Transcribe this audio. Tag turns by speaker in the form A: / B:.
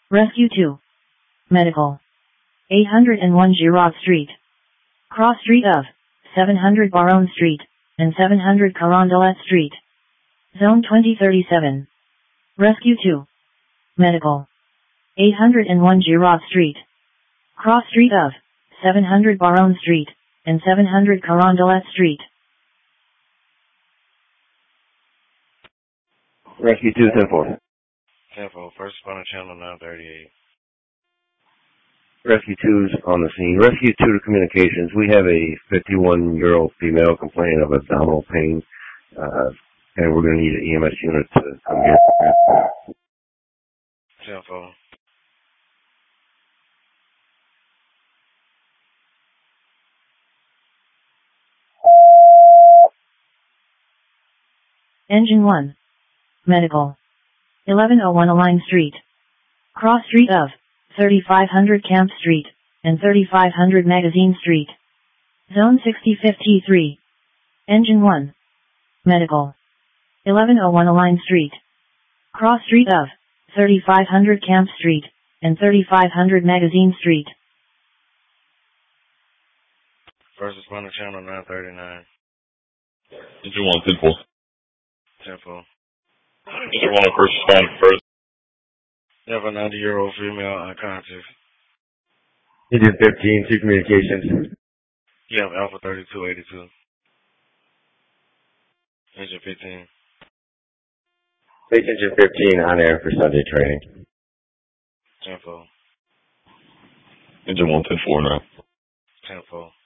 A: Rescue 2. Medical. 801 Girard Street. Cross Street of 700 Baronne Street and 700 Carondelet Street. Zone 2037. Rescue 2. Medical. 801 Girard Street. Cross Street of 700 Baronne Street and 700 Carondelet Street.
B: Rescue 2, 10-4.
C: 10-4, first responder channel 938.
B: Rescue 2's on the scene. Rescue 2 to communications. We have a 51-year-old female complaining of abdominal pain, and we're going to need an EMS unit to come here.
C: 10-4.
A: Engine 1. Medical. 1101 Align Street. Cross Street of 3500 Camp Street and 3500 Magazine Street. Zone 6053. Engine 1. Medical. 1101 Align Street. Cross Street of 3500 Camp Street and 3500 Magazine Street.
C: First responder channel 939.
D: Engine 1, 10-4.
C: 10-4.
D: Engine 1, first responder first.
C: You have a 90-year-old female unconscious.
B: Engine 15 to communications.
C: You have Alpha 3282. Engine 15.
B: Take Engine 15 on air for Sunday training.
C: 10-4.
D: Engine 1, 10-4 now.
C: 10-4.